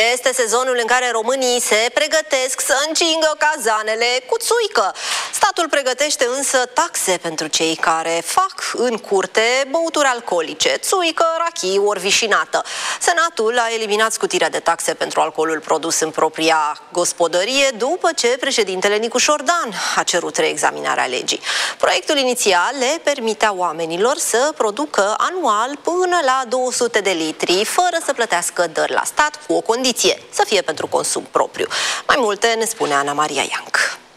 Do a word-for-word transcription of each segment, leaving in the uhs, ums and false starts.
Este sezonul în care românii se pregătesc să încingă cazanele cu țuică. Statul pregătește însă taxe pentru cei care fac în curte băuturi alcoolice, țuică, rachii ori vișinată. Senatul a eliminat scutirea de taxe pentru alcoolul produs în propria gospodărie după ce președintele Nicu Șordan a cerut reexaminarea legii. Proiectul inițial le permitea oamenilor să producă anual până la două sute de litri, fără să plătească dări la stat, cu o condiție, să fie pentru consum propriu. Mai multe ne spune Ana Maria Ianc.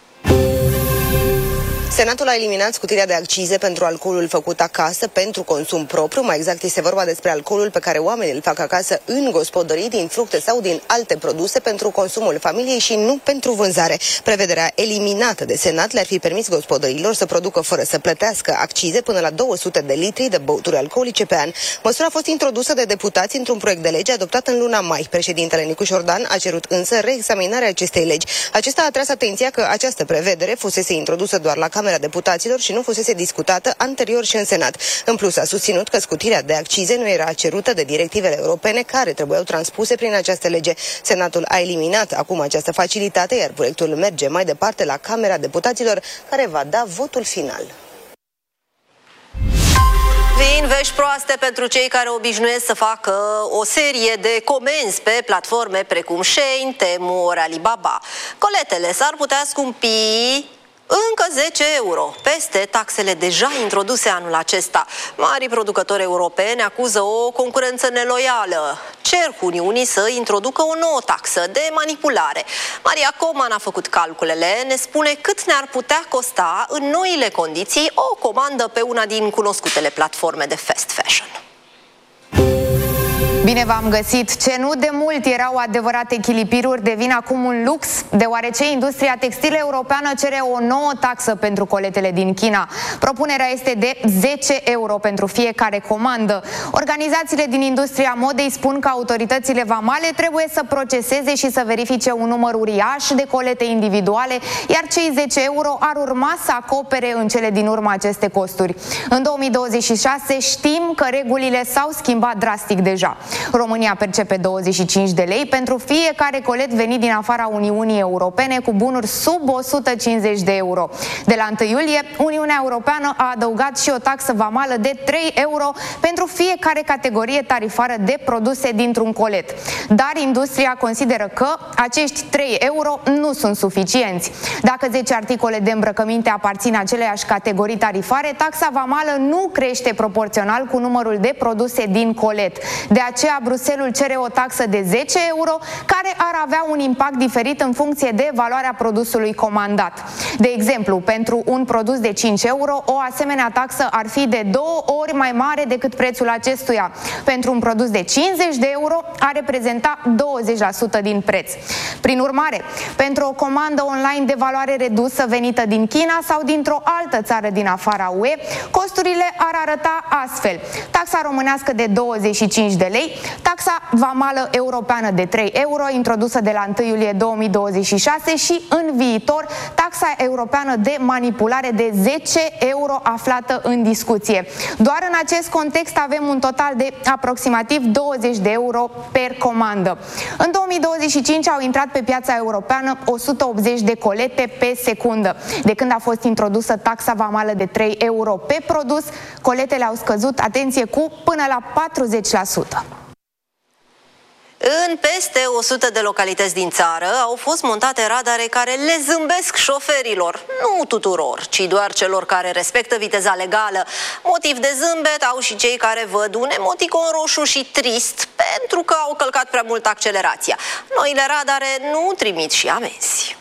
Senatul a eliminat scutirea de accize pentru alcoolul făcut acasă pentru consum propriu. Mai exact este vorba despre alcoolul pe care oamenii îl fac acasă în gospodării, din fructe sau din alte produse pentru consumul familiei și nu pentru vânzare. Prevederea eliminată de Senat le-ar fi permis gospodăriilor să producă fără să plătească accize până la două sute de litri de băuturi alcoolice pe an. Măsura a fost introdusă de deputați într-un proiect de lege adoptat în luna mai. Președintele Nicu Șordan a cerut însă reexaminarea acestei legi. Acesta a atras atenția că această prevedere fusese introdusă doar la Camera Deputaților și nu fusese discutată anterior și în Senat. În plus, a susținut că scutirea de accize nu era cerută de directivele europene care trebuiau transpuse prin această lege. Senatul a eliminat acum această facilitate, iar proiectul merge mai departe la Camera Deputaților, care va da votul final. Vin vești proaste pentru cei care obișnuiesc să facă o serie de comenzi pe platforme precum Shein, Temu ori Alibaba. Coletele s-ar putea scumpi încă zece euro, peste taxele deja introduse anul acesta. Marii producători europeni acuză o concurență neloială. Cer Uniunii să introducă o nouă taxă de manipulare. Maria Coman a făcut calculele, ne spune cât ne-ar putea costa în noile condiții o comandă pe una din cunoscutele platforme de fast fashion. Bine v-am găsit! Ce nu de mult erau adevărate chilipiruri devin acum un lux, deoarece industria textilă europeană cere o nouă taxă pentru coletele din China. Propunerea este de zece euro pentru fiecare comandă. Organizațiile din industria modei spun că autoritățile vamale trebuie să proceseze și să verifice un număr uriaș de colete individuale, iar cei zece euro ar urma să acopere în cele din urmă aceste costuri. În două mii douăzeci și șase știm că regulile s-au schimbat drastic deja. România percepe douăzeci și cinci de lei pentru fiecare colet venit din afara Uniunii Europene cu bunuri sub o sută cincizeci de euro. De la întâi iulie, Uniunea Europeană a adăugat și o taxă vamală de trei euro pentru fiecare categorie tarifară de produse dintr-un colet. Dar industria consideră că acești trei euro nu sunt suficienți. Dacă zece articole de îmbrăcăminte aparțin aceleiași categorii tarifare, taxa vamală nu crește proporțional cu numărul de produse din colet. De aceea, Bruselul cere o taxă de zece euro, care ar avea un impact diferit în funcție de valoarea produsului comandat. De exemplu, pentru un produs de cinci euro, o asemenea taxă ar fi de două ori mai mare decât prețul acestuia. Pentru un produs de cincizeci de euro, ar reprezenta douăzeci la sută din preț. Prin urmare, pentru o comandă online de valoare redusă venită din China sau dintr-o altă țară din afara U E, costurile ar arăta astfel: taxa românească de douăzeci și cinci de lei, taxa vamală europeană de trei euro, introdusă de la întâi iulie două mii douăzeci și șase, și în viitor taxa europeană de manipulare de zece euro aflată în discuție. Doar în acest context avem un total de aproximativ douăzeci de euro per comandă. În două mii douăzeci și cinci au intrat pe piața europeană o sută optzeci de colete pe secundă. De când a fost introdusă taxa vamală de trei euro pe produs, coletele au scăzut, atenție, cu până la patruzeci la sută. În peste o sută de localități din țară au fost montate radare care le zâmbesc șoferilor. Nu tuturor, ci doar celor care respectă viteza legală. Motiv de zâmbet au și cei care văd un emoticon roșu și trist pentru că au călcat prea mult accelerația. Noile radare nu trimit și amenzi.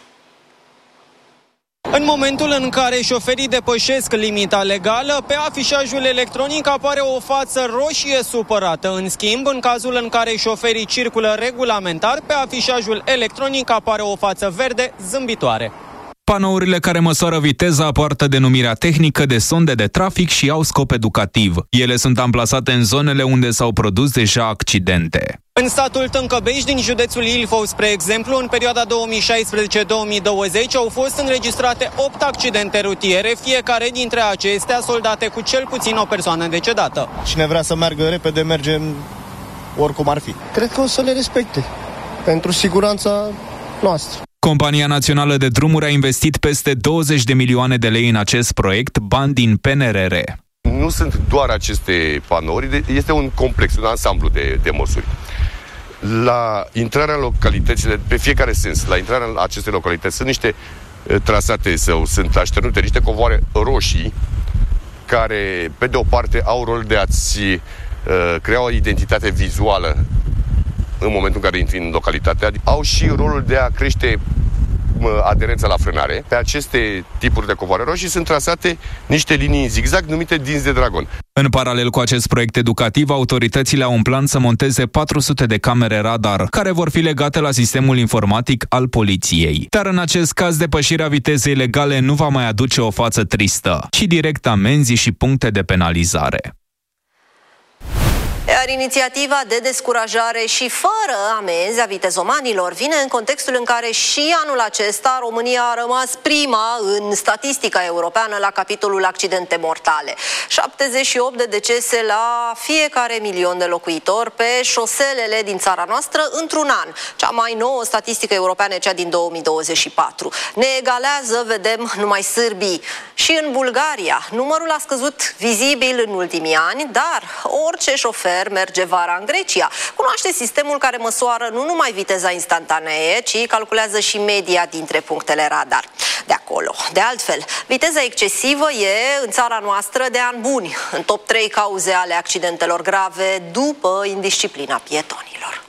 În momentul în care șoferii depășesc limita legală, pe afișajul electronic apare o față roșie supărată. În schimb, în cazul în care șoferii circulă regulamentar, pe afișajul electronic apare o față verde zâmbitoare. Panourile care măsoară viteza poartă denumirea tehnică de sonde de trafic și au scop educativ. Ele sunt amplasate în zonele unde s-au produs deja accidente. În satul Tâncăbești, din județul Ilfov, spre exemplu, în perioada două mii șaisprezece două mii douăzeci au fost înregistrate opt accidente rutiere, fiecare dintre acestea soldate cu cel puțin o persoană decedată. Cine vrea să meargă repede, merge oricum ar fi. Cred că o să le respecte. pentru siguranța noastră. Compania Națională de Drumuri a investit peste douăzeci de milioane de lei în acest proiect, bani din P N R R. Nu sunt doar aceste panouri, este un complex, un ansamblu de, de măsuri. La intrarea în localitățile, pe fiecare sens, la intrarea în aceste localități sunt niște trasate sau sunt așternute niște covoare roșii care, pe de o parte, au rolul de a-ți uh, crea o identitate vizuală în momentul în care intri în localitate, au și rolul de a crește aderența la frânare. Pe aceste tipuri de covoare roșii sunt trasate niște linii în zigzag numite dinți de dragon. În paralel cu acest proiect educativ, autoritățile au un plan să monteze patru sute de camere radar, care vor fi legate la sistemul informatic al poliției. Dar în acest caz, depășirea vitezei legale nu va mai aduce o față tristă, ci direct amenzi și puncte de penalizare. Iar inițiativa de descurajare și fără amenzi a vitezomanilor vine în contextul în care și anul acesta România a rămas prima în statistica europeană la capitolul accidente mortale. șaptezeci și opt de decese la fiecare milion de locuitori pe șoselele din țara noastră într-un an. Cea mai nouă statistică europeană, cea din două mii douăzeci și patru. Ne egalează, vedem, numai sârbii. Și în Bulgaria, numărul a scăzut vizibil în ultimii ani, dar orice șofer merge vara în Grecia. Cunoaște sistemul care măsoară nu numai viteza instantanee, ci calculează și media dintre punctele radar de acolo. De altfel, viteza excesivă e în țara noastră de ani buni, în top trei cauze ale accidentelor grave după indisciplina pietonilor.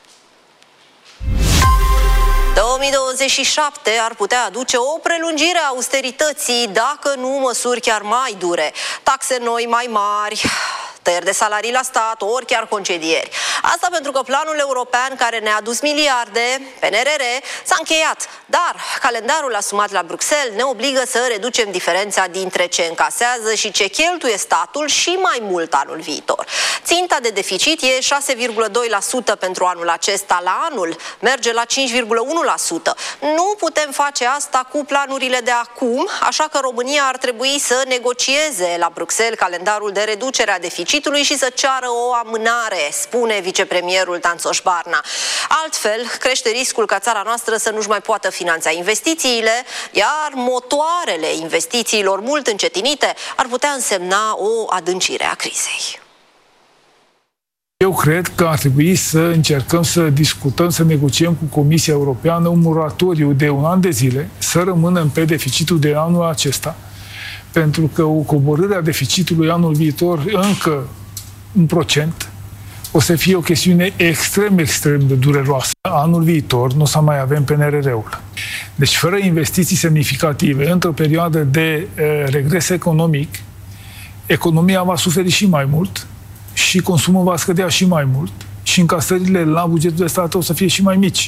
două mii douăzeci și șapte ar putea aduce o prelungire a austerității, dacă nu măsuri chiar mai dure. Taxe noi mai mari, tăieri de salarii la stat, ori chiar concedieri. Asta pentru că planul european care ne-a adus miliarde, P N R R, s-a încheiat. Dar calendarul asumat la Bruxelles ne obligă să reducem diferența dintre ce încasează și ce cheltuie statul și mai mult anul viitor. Ținta de deficit e șase virgulă doi la sută pentru anul acesta, la anul merge la cinci virgulă unu la sută. Nu putem face asta cu planurile de acum, așa că România ar trebui să negocieze la Bruxelles calendarul de reducere a deficitului și să ceară o amânare, spune vicepremierul Tanțoș Barna. Altfel, crește riscul ca țara noastră să nu-și mai poată finanța investițiile, iar motoarele investițiilor mult încetinite ar putea însemna o adâncire a crizei. Eu cred că ar trebui să încercăm să discutăm, să negociem cu Comisia Europeană un moratoriu de un an de zile, să rămânem pe deficitul de anul acesta, pentru că o coborâre a deficitului anul viitor încă un procent o să fie o chestiune extrem, extrem de dureroasă. Anul viitor nu o să mai avem P N R R-ul. Deci, fără investiții semnificative, într-o perioadă de uh, regres economic, economia va suferi și mai mult și consumul va scădea și mai mult și încasările la bugetul de stat o să fie și mai mici.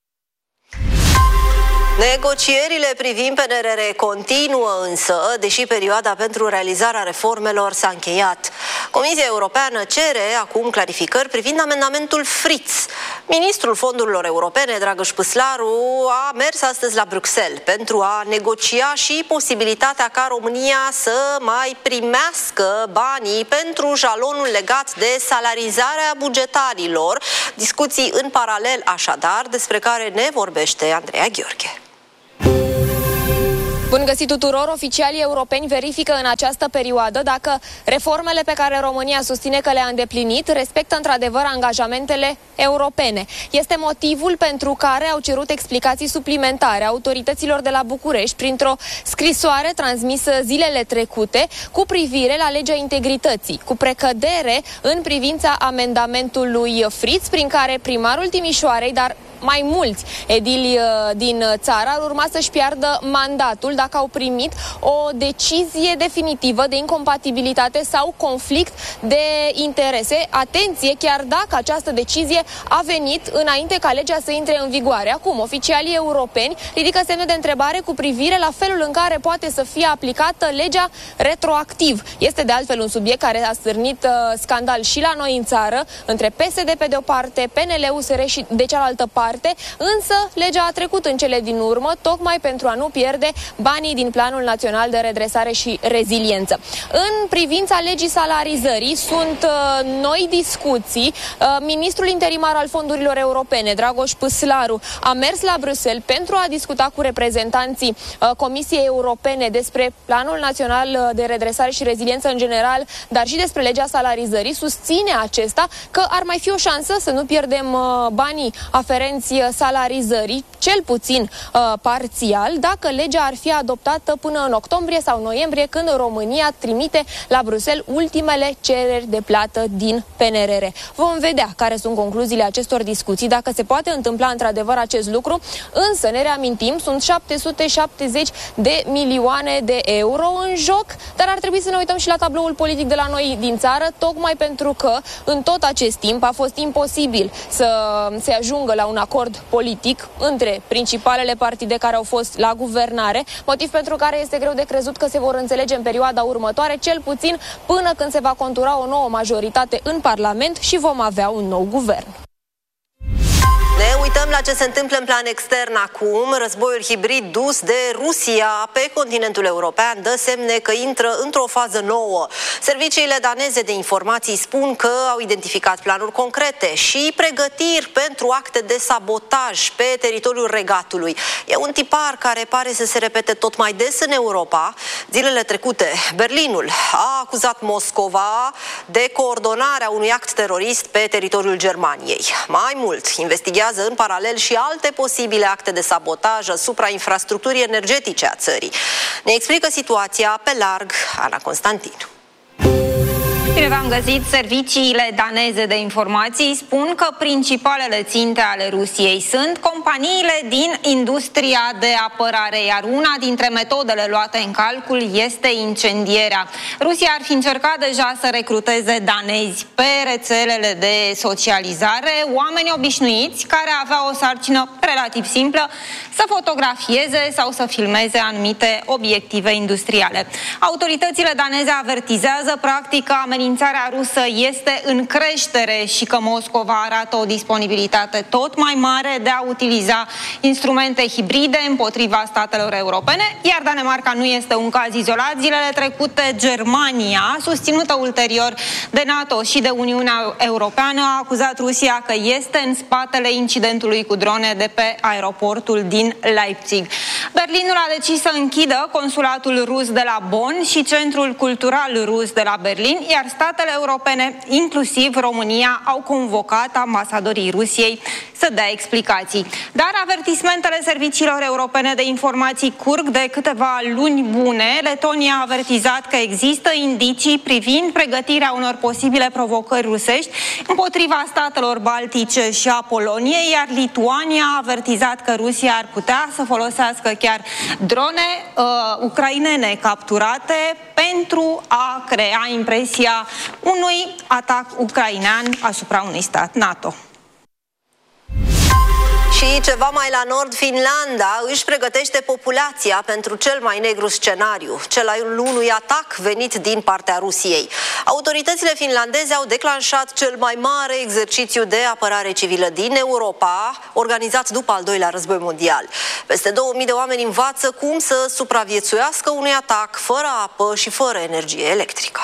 Negocierile privind P N R R continuă însă, deși perioada pentru realizarea reformelor s-a încheiat. Comisia Europeană cere acum clarificări privind amendamentul Fritz. Ministrul Fondurilor Europene, Dragoș Păslaru, a mers astăzi la Bruxelles pentru a negocia și posibilitatea ca România să mai primească banii pentru jalonul legat de salarizarea bugetarilor. Discuții în paralel, așadar, despre care ne vorbește Andreea Gheorghe. Bun găsit tuturor! Oficialii europeni verifică în această perioadă dacă reformele pe care România susține că le-a îndeplinit respectă într-adevăr angajamentele europene. Este motivul pentru care au cerut explicații suplimentare autorităților de la București printr-o scrisoare transmisă zilele trecute cu privire la legea integrității, cu precădere în privința amendamentului Fritz, prin care primarul Timișoarei, dar mai mulți edili din țară ar urma să-și piardă mandatul dacă au primit o decizie definitivă de incompatibilitate sau conflict de interese. Atenție, chiar dacă această decizie a venit înainte ca legea să intre în vigoare. Acum, oficialii europeni ridică semne de întrebare cu privire la felul în care poate să fie aplicată legea retroactiv. Este de altfel un subiect care a stârnit uh, scandal și la noi în țară, între P S D pe de o parte, P N L, U S R și de cealaltă parte departe, însă legea a trecut în cele din urmă, tocmai pentru a nu pierde banii din Planul Național de Redresare și Reziliență. În privința legii salarizării sunt uh, noi discuții. Uh, ministrul interimar al fondurilor europene, Dragoș Păslaru, a mers la Bruxelles pentru a discuta cu reprezentanții uh, Comisiei Europene despre Planul Național de Redresare și Reziliență în general, dar și despre legea salarizării. Susține acesta că ar mai fi o șansă să nu pierdem uh, banii aferenți salarizării, cel puțin uh, parțial, dacă legea ar fi adoptată până în octombrie sau noiembrie, când România trimite la Bruxelles ultimele cereri de plată din P N R R. Vom vedea care sunt concluziile acestor discuții, dacă se poate întâmpla într-adevăr acest lucru, însă ne reamintim, sunt șapte sute șaptezeci de milioane de euro în joc, dar ar trebui să ne uităm și la tabloul politic de la noi din țară, tocmai pentru că în tot acest timp a fost imposibil să se ajungă la un acord politic între principalele partide care au fost la guvernare, motiv pentru care este greu de crezut că se vor înțelege în perioada următoare, cel puțin până când se va contura o nouă majoritate în Parlament și vom avea un nou guvern. Ne uităm la ce se întâmplă în plan extern acum. Războiul hibrid dus de Rusia pe continentul european dă semne că intră într-o fază nouă. Serviciile daneze de informații spun că au identificat planuri concrete și pregătiri pentru acte de sabotaj pe teritoriul regatului. E un tipar care pare să se repete tot mai des în Europa. Zilele trecute, Berlinul a acuzat Moscova de coordonarea unui act terorist pe teritoriul Germaniei. Mai mult, investigează în paralel și alte posibile acte de sabotaj asupra infrastructurii energetice a țării. Ne explică situația pe larg Ana Constantin. Bine v-am găsit! Serviciile daneze de informații spun că principalele ținte ale Rusiei sunt companiile din industria de apărare, iar una dintre metodele luate în calcul este incendierea. Rusia ar fi încercat deja să recruteze danezi pe rețelele de socializare, oameni obișnuiți care aveau o sarcină relativ simplă, să fotografieze sau să filmeze anumite obiective industriale. Autoritățile daneze avertizează practic că amenințarea rusă este în creștere și că Moscova arată o disponibilitate tot mai mare de a utiliza instrumente hibride împotriva statelor europene, iar Danemarca nu este un caz izolat. Zilele trecute, Germania, susținută ulterior de NATO și de Uniunea Europeană, a acuzat Rusia că este în spatele incidentului cu drone de pe aeroportul din Leipzig. Berlinul a decis să închidă consulatul rus de la Bonn și centrul cultural rus de la Berlin, iar statele europene, inclusiv România, au convocat ambasadorii Rusiei să dea explicații. Dar avertismentele serviciilor europene de informații curg de câteva luni bune. Letonia a avertizat că există indicii privind pregătirea unor posibile provocări rusești împotriva statelor baltice și a Poloniei, iar Lituania a avertizat că Rusia ar putea să folosească chiar drone uh, ucrainene capturate pentru a crea impresia unui atac ucrainean asupra unui stat NATO. Și ceva mai la nord, Finlanda își pregătește populația pentru cel mai negru scenariu, cel al unui atac venit din partea Rusiei. Autoritățile finlandeze au declanșat cel mai mare exercițiu de apărare civilă din Europa, organizat după al doilea război mondial. Peste două mii de oameni învață cum să supraviețuiască unui atac fără apă și fără energie electrică.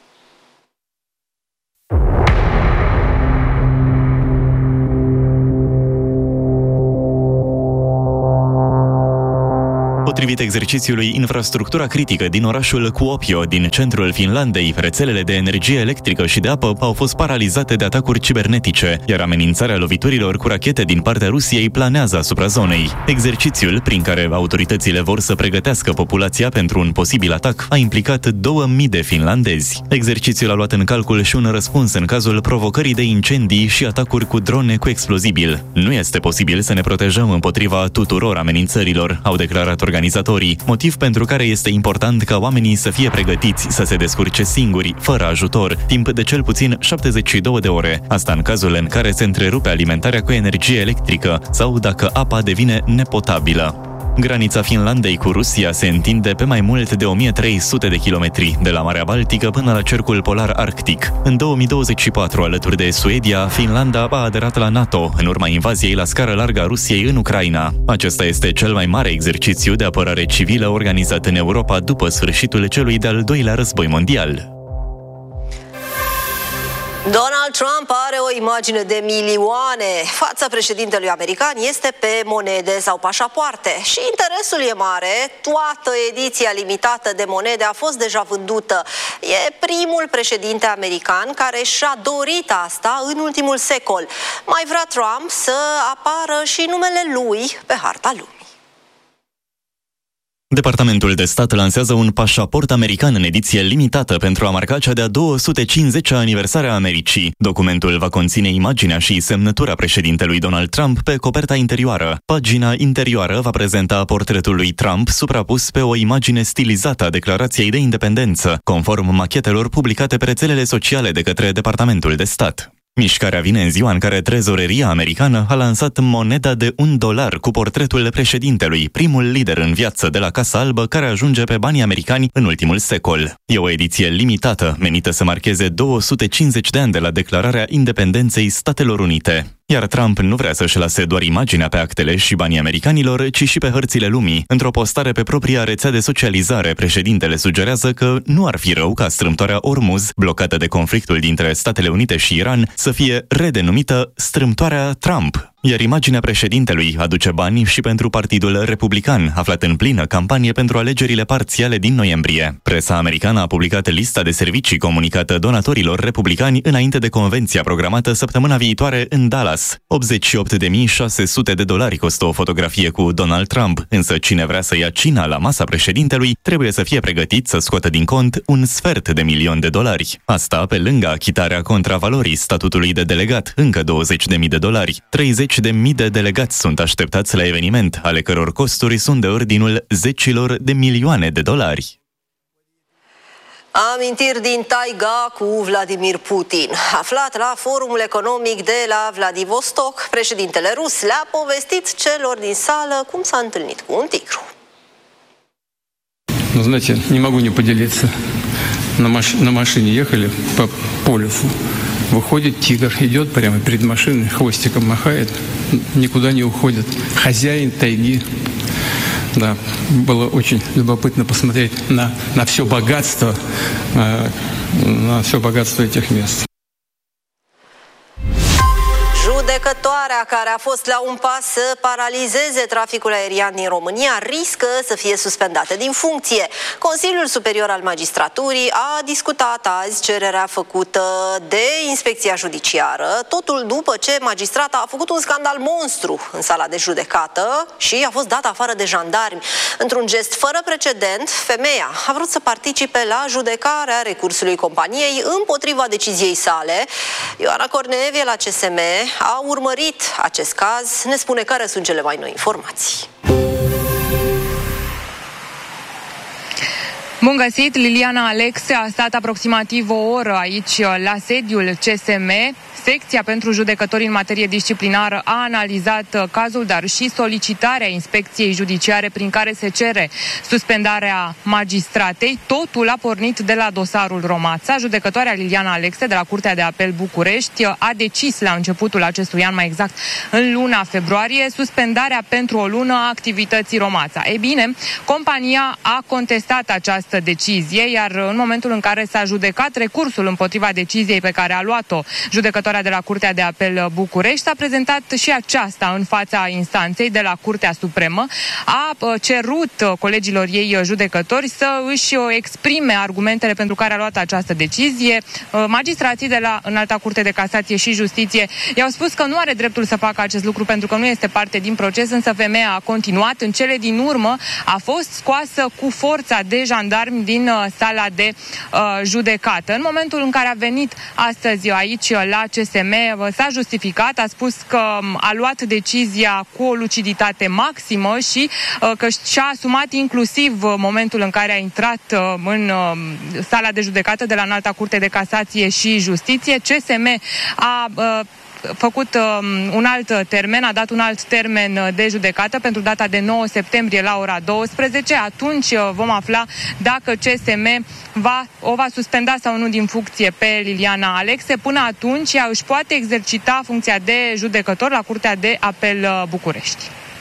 Potrivit exercițiului, infrastructura critică din orașul Kuopio, din centrul Finlandei, rețelele de energie electrică și de apă au fost paralizate de atacuri cibernetice, iar amenințarea loviturilor cu rachete din partea Rusiei planează asupra zonei. Exercițiul, prin care autoritățile vor să pregătească populația pentru un posibil atac, a implicat două mii de finlandezi. Exercițiul a luat în calcul și un răspuns în cazul provocării de incendii și atacuri cu drone cu explozibil. Nu este posibil să ne protejăm împotriva tuturor amenințărilor, au declarat organizatorii, motiv pentru care este important ca oamenii să fie pregătiți să se descurce singuri, fără ajutor, timp de cel puțin șaptezeci și două de ore. Asta în cazul în care se întrerupe alimentarea cu energie electrică sau dacă apa devine nepotabilă. Granița Finlandei cu Rusia se întinde pe mai mult de o mie trei sute de kilometri, de la Marea Baltică până la Cercul Polar Arctic. În două mii douăzeci și patru, alături de Suedia, Finlanda a aderat la NATO, în urma invaziei la scară largă a Rusiei în Ucraina. Acesta este cel mai mare exercițiu de apărare civilă organizat în Europa după sfârșitul celui de-al doilea război mondial. Donald Trump are o imagine de milioane. Fața președintelui american este pe monede sau pașapoarte și interesul e mare. Toată ediția limitată de monede a fost deja vândută. E primul președinte american care și-a dorit asta în ultimul secol. Mai vrea Trump să apară și numele lui pe harta lumii. Departamentul de stat lansează un pașaport american în ediție limitată pentru a marca cea de-a două sute cincizecea aniversare a Americii. Documentul va conține imaginea și semnătura președintelui Donald Trump pe coperta interioară. Pagina interioară va prezenta portretul lui Trump suprapus pe o imagine stilizată a Declarației de Independență, conform machetelor publicate pe rețelele sociale de către Departamentul de stat. Mișcarea vine în ziua în care trezoreria americană a lansat moneda de un dolar cu portretul președintelui, primul lider în viață de la Casa Albă care ajunge pe banii americani în ultimul secol. E o ediție limitată, menită să marcheze două sute cincizeci de ani de la declararea independenței Statelor Unite. Iar Trump nu vrea să-și lase doar imaginea pe actele și banii americanilor, ci și pe hărțile lumii. Într-o postare pe propria rețea de socializare, președintele sugerează că nu ar fi rău ca strâmtoarea Ormuz, blocată de conflictul dintre Statele Unite și Iran, să fie redenumită strâmtoarea Trump. Iar imaginea președintelui aduce bani și pentru Partidul Republican, aflat în plină campanie pentru alegerile parțiale din noiembrie. Presa americană a publicat lista de servicii comunicată donatorilor republicani înainte de convenția programată săptămâna viitoare în Dallas. optzeci și opt de mii șase sute de dolari costă o fotografie cu Donald Trump, însă cine vrea să ia cina la masa președintelui trebuie să fie pregătit să scoată din cont un sfert de milion de dolari. Asta pe lângă achitarea contravalorii statutului de delegat, încă douăzeci de mii de dolari. treizeci de mii de delegați sunt așteptați la eveniment, ale căror costuri sunt de ordinul zecilor de milioane de dolari. Amintiri din taiga cu Vladimir Putin. Aflat la Forumul Economic de la Vladivostok, președintele rus le-a povestit celor din sală cum s-a întâlnit cu un tigru. Ну, знаете, не могу не поделиться. На, маш... на машине ехали по полюсу. Выходит тигр, идет прямо перед машиной, хвостиком махает, никуда не уходит. Хозяин тайги. Да, было очень любопытно посмотреть на, на все богатство, на все богатство этих мест. Judecătoarea care a fost la un pas să paralizeze traficul aerian din România riscă să fie suspendată din funcție. Consiliul Superior al Magistraturii a discutat azi cererea făcută de Inspecția Judiciară, totul după ce magistrata a făcut un scandal monstru în sala de judecată și a fost dată afară de jandarmi. Într-un gest fără precedent, femeia a vrut să participe la judecarea recursului companiei împotriva deciziei sale. Ioana Corneevie la C S M a urmărit acest caz, ne spune care sunt cele mai noi informații. Bun găsit, Liliana Alexe a stat aproximativ o oră aici la sediul C S M. Secția pentru judecători în materie disciplinară a analizat cazul, dar și solicitarea Inspecției Judiciare prin care se cere suspendarea magistratei. Totul a pornit de la dosarul Romața. Judecătoarea Liliana Alexe de la Curtea de Apel București a decis la începutul acestui an, mai exact în luna februarie, suspendarea pentru o lună a activității Romața. Ei bine, compania a contestat această decizie, iar în momentul în care s-a judecat recursul împotriva deciziei pe care a luat-o judecătoarea de la Curtea de Apel București, s-a prezentat și aceasta în fața instanței de la Curtea Supremă. A cerut colegilor ei judecători să își exprime argumentele pentru care a luat această decizie. Magistrații de la Înalta Curte de Casație și Justiție i-au spus că nu are dreptul să facă acest lucru pentru că nu este parte din proces, însă femeia a continuat. În cele din urmă a fost scoasă cu forța de jandarmi din sala de uh, judecată. În momentul în care a venit astăzi aici la C S M, s-a justificat, a spus că a luat decizia cu o luciditate maximă și că și-a asumat inclusiv momentul în care a intrat în sala de judecată de la Înalta Curte de Casație și Justiție. C S M a făcut un alt termen, a dat un alt termen de judecată pentru data de nouă septembrie la ora douăsprezece. Atunci vom afla dacă C S M va, o va suspenda sau nu din funcție pe Liliana Alexe. Până atunci ea își poate exercita funcția de judecător la Curtea de Apel București.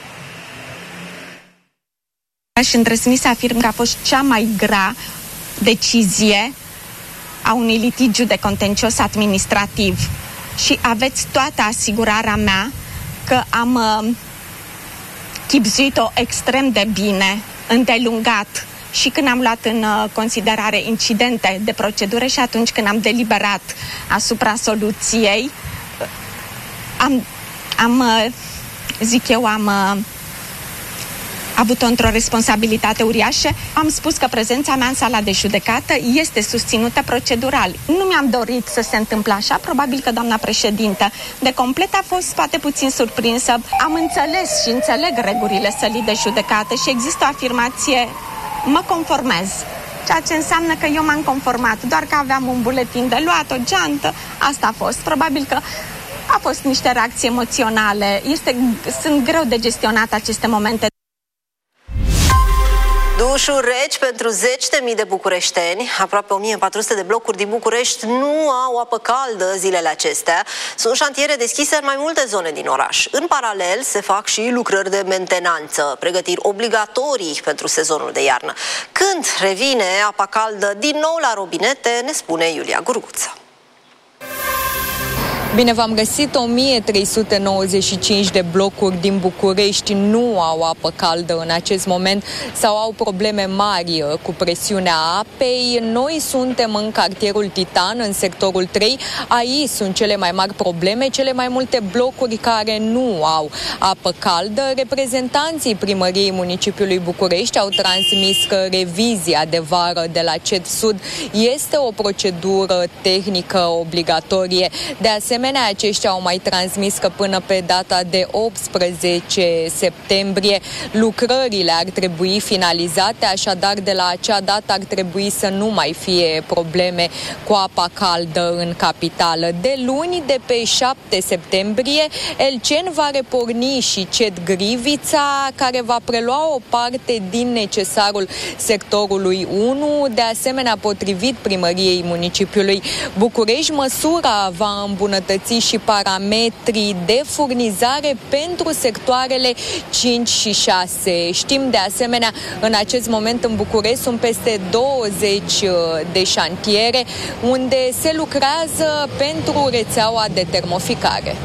Și îndrăzni să afirm că a fost cea mai grea decizie a unui litigiu de contencios administrativ și aveți toată asigurarea mea că am uh, chibzuit-o extrem de bine, îndelungat și când am luat în uh, considerare incidente de procedură și atunci când am deliberat asupra soluției, am, am uh, zic eu, am uh, avut-o într-o responsabilitate uriașă. Am spus că prezența mea în sala de judecată este susținută procedural. Nu mi-am dorit să se întâmple așa, probabil că doamna președintă de complet a fost poate puțin surprinsă. Am înțeles și înțeleg regulile sălii de judecată și există o afirmație, mă conformez. Ceea ce înseamnă că eu m-am conformat, doar că aveam un buletin de luat, o geantă, asta a fost. Probabil că a fost niște reacții emoționale. Este, sunt greu de gestionat aceste momente. Dușuri reci pentru zeci de mii de bucureșteni. Aproape o mie patru sute de blocuri din București nu au apă caldă zilele acestea. Sunt șantiere deschise în mai multe zone din oraș. În paralel se fac și lucrări de mentenanță, pregătiri obligatorii pentru sezonul de iarnă. Când revine apa caldă din nou la robinete, ne spune Iulia Gurguță. Bine v-am găsit, o mie trei sute nouăzeci și cinci de blocuri din București nu au apă caldă în acest moment sau au probleme mari cu presiunea apei. Noi suntem în cartierul Titan, în sectorul trei. Aici sunt cele mai mari probleme, cele mai multe blocuri care nu au apă caldă. Reprezentanții primăriei municipiului București au transmis că revizia de vară de la C E D Sud este o procedură tehnică obligatorie. De asemenea, aceștia au mai transmis că până pe data de optsprezece septembrie lucrările ar trebui finalizate, așadar de la acea dată ar trebui să nu mai fie probleme cu apa caldă în capitală. De luni, de pe șapte septembrie, Elcen va reporni și C E D Grivița, care va prelua o parte din necesarul sectorului unu. De asemenea, potrivit primăriei municipiului București, măsura va îmbunătăți și parametrii de furnizare pentru sectoarele cinci și șase. Știm de asemenea, în acest moment în București sunt peste douăzeci de șantiere unde se lucrează pentru rețeaua de termoficare.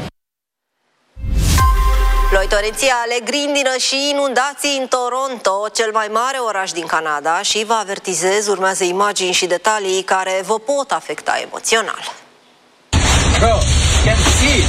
Ploi torențiale, grindină și inundații în Toronto, cel mai mare oraș din Canada, și vă avertizez, urmează imagini și detalii care vă pot afecta emoțional. Bro, can you see?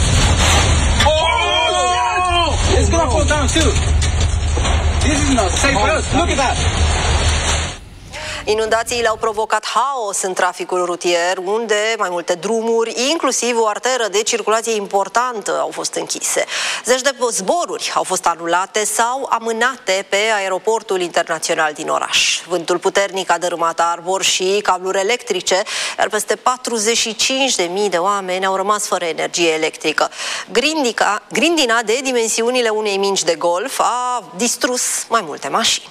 Oh! It's gonna fall down too. This is not safe for us. Look at that. Inundațiile au provocat haos în traficul rutier, unde mai multe drumuri, inclusiv o arteră de circulație importantă, au fost închise. Zeci de zboruri au fost anulate sau amânate pe aeroportul internațional din oraș. Vântul puternic a dărâmat arbori și cabluri electrice, iar peste patruzeci și cinci de mii de oameni au rămas fără energie electrică. Grindica, grindina de dimensiunile unei mingi de golf a distrus mai multe mașini.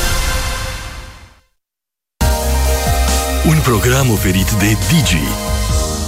Un program oferit de Digi,